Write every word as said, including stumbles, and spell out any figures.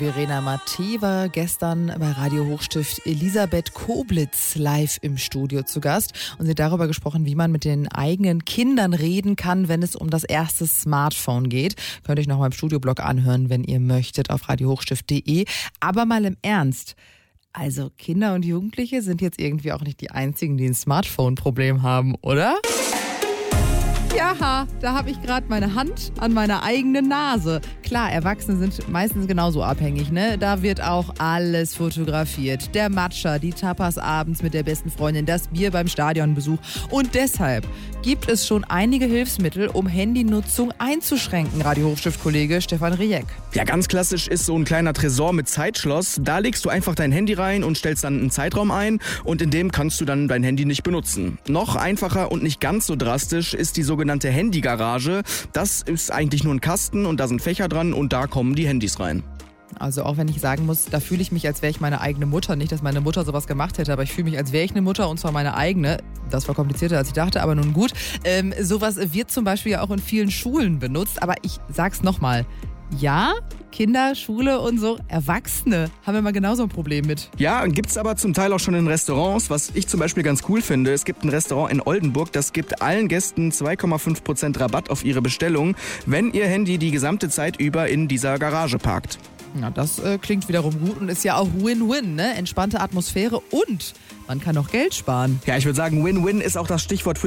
Verena Mattei war gestern bei Radio Hochstift Elisabeth Koblitz live im Studio zu Gast und sie hat darüber gesprochen, wie man mit den eigenen Kindern reden kann, wenn es um das erste Smartphone geht. Könnt ihr euch noch mal im Studioblog anhören, wenn ihr möchtet, auf radio hochstift punkt de. Aber mal im Ernst. Also Kinder und Jugendliche sind jetzt irgendwie auch nicht die einzigen, die ein Smartphone-Problem haben, oder? Ja, da habe ich gerade meine Hand an meiner eigenen Nase. Klar, Erwachsene sind meistens genauso abhängig, ne? Da wird auch alles fotografiert. Der Matcha, die Tapas abends mit der besten Freundin, das Bier beim Stadionbesuch. Und deshalb gibt es schon einige Hilfsmittel, um Handynutzung einzuschränken, Radio Hochstift-Kollege Stefan Rieck. Ja, ganz klassisch ist so ein kleiner Tresor mit Zeitschloss. Da legst du einfach dein Handy rein und stellst dann einen Zeitraum ein und in dem kannst du dann dein Handy nicht benutzen. Noch einfacher und nicht ganz so drastisch ist die sogenannte Handygarage. Das ist eigentlich nur ein Kasten und da sind Fächer dran und da kommen die Handys rein. Also auch wenn ich sagen muss, da fühle ich mich, als wäre ich meine eigene Mutter. Nicht, dass meine Mutter sowas gemacht hätte, aber ich fühle mich, als wäre ich eine Mutter und zwar meine eigene. Das war komplizierter, als ich dachte, aber nun gut. Ähm, sowas wird zum Beispiel ja auch in vielen Schulen benutzt, aber ich sag's nochmal. Ja, Kinder, Schule und so, Erwachsene haben immer genauso ein Problem mit. Ja, gibt's aber zum Teil auch schon in Restaurants, was ich zum Beispiel ganz cool finde. Es gibt ein Restaurant in Oldenburg, das gibt allen Gästen zwei Komma fünf Prozent Rabatt auf ihre Bestellung, wenn ihr Handy die gesamte Zeit über in dieser Garage parkt. Ja, das äh, klingt wiederum gut und ist ja auch Win-Win, ne? Entspannte Atmosphäre und man kann auch Geld sparen. Ja, ich würde sagen, Win-Win ist auch das Stichwort für